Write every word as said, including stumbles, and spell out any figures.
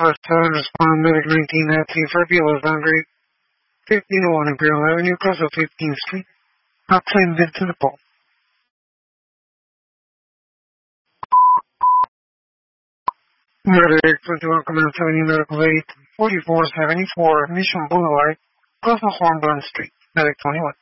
First seven respond Medic nineteen at T for Bueller's boundary. fifteen oh one Imperial Avenue, close to fifteenth Street. Outside mid to the pole. Murder twenty-one Command seventy Medical eight, forty-four seventy-four Mission Boulevard, close to Hornburn Street. Medic twenty-one.